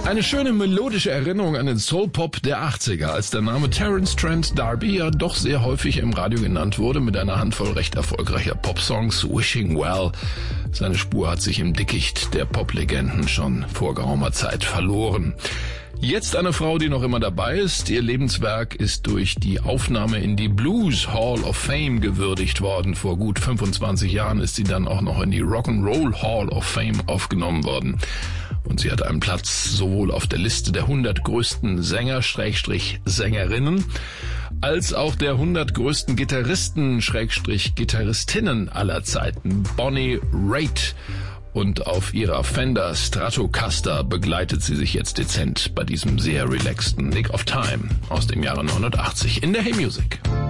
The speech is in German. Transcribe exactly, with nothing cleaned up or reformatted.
Eine schöne melodische Erinnerung an den Soul-Pop der achtziger, als der Name Terence Trent D'Arby ja doch sehr häufig im Radio genannt wurde, mit einer Handvoll recht erfolgreicher Popsongs, Wishing Well. Seine Spur hat sich im Dickicht der Poplegenden schon vor geraumer Zeit verloren. Jetzt eine Frau, die noch immer dabei ist. Ihr Lebenswerk ist durch die Aufnahme in die Blues Hall of Fame gewürdigt worden. Vor gut fünfundzwanzig Jahren ist sie dann auch noch in die Rock'n'Roll Hall of Fame aufgenommen worden. Und sie hat einen Platz sowohl auf der Liste der hundert größten Sänger-Sängerinnen als auch der hundert größten Gitarristen-Gitarristinnen aller Zeiten, Bonnie Raitt. Und auf ihrer Fender Stratocaster begleitet sie sich jetzt dezent bei diesem sehr relaxten Nick of Time aus dem Jahre neunundachtzig in der Hey Music.